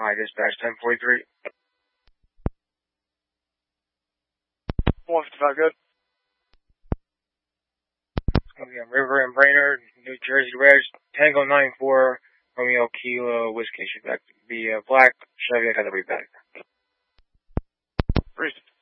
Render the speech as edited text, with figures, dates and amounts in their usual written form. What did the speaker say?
Hi, dispatch 1043. 155, good. It's going to be on River and Brainerd, New Jersey Reg, Tango 94, Romeo Kilo, Whiskey. Should that be a black Chevy? I got to read back. 3